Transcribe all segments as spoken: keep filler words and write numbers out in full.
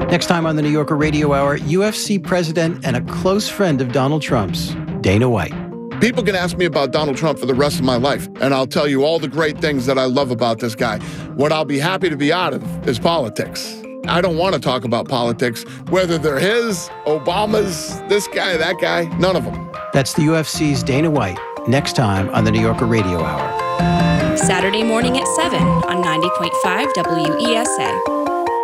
Next time on the New Yorker Radio Hour, U F C president and a close friend of Donald Trump's, Dana White. People can ask me about Donald Trump for the rest of my life, and I'll tell you all the great things that I love about this guy. What I'll be happy to be out of is politics. I don't want to talk about politics, whether they're his, Obama's, this guy, that guy, none of them. That's the U F C's Dana White, next time on the New Yorker Radio Hour. Saturday morning at seven on ninety point five W E S A.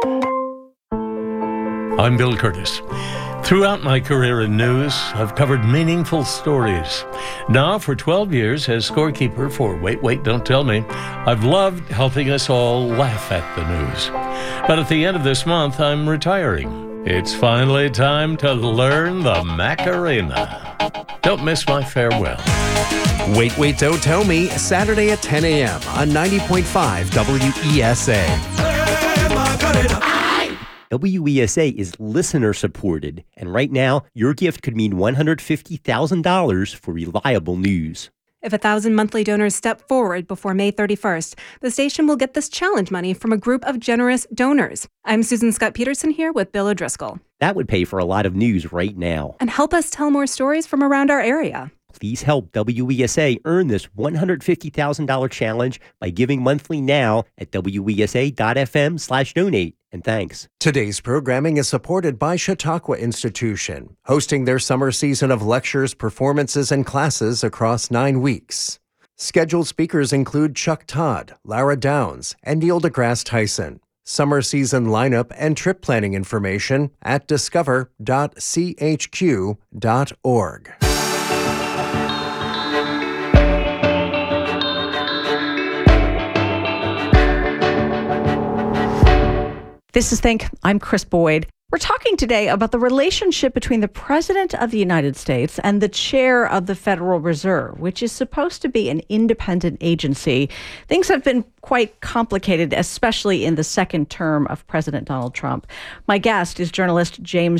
I'm Bill Curtis. Throughout my career in news, I've covered meaningful stories. Now, for twelve years as scorekeeper for Wait, Wait, Don't Tell Me, I've loved helping us all laugh at the news. But at the end of this month, I'm retiring. It's finally time to learn the Macarena. Don't miss my farewell. Wait, Wait, Don't Tell Me, Saturday at ten a.m. on ninety point five W E S A. W E S A is listener-supported, and right now, your gift could mean one hundred fifty thousand dollars for reliable news. If a thousand monthly donors step forward before May thirty-first, the station will get this challenge money from a group of generous donors. I'm Susan Scott Peterson here with Bill O'Driscoll. That would pay for a lot of news right now. And help us tell more stories from around our area. Please help W E S A earn this one hundred fifty thousand dollars challenge by giving monthly now at W E S A dot F M slash donate. And thanks. Today's programming is supported by Chautauqua Institution, hosting their summer season of lectures, performances, and classes across nine weeks. Scheduled speakers include Chuck Todd, Lara Downs, and Neil deGrasse Tyson. Summer season lineup and trip planning information at discover dot C H Q dot org. This is Think. I'm Chris Boyd. We're talking today about the relationship between the President of the United States and the Chair of the Federal Reserve, which is supposed to be an independent agency. Things have been quite complicated, especially in the second term of President Donald Trump. My guest is journalist James